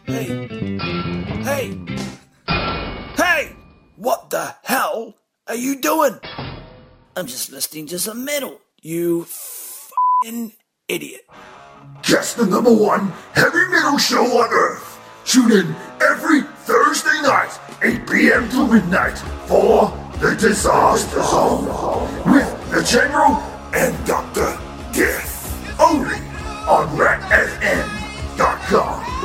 Hey! Hey! Hey! What the hell are you doing? I'm just listening to some metal, you f***ing idiot. Just the #1 heavy metal show on Earth. Tune in every Thursday night, 8 p.m. to midnight, for The Disaster Zone with the General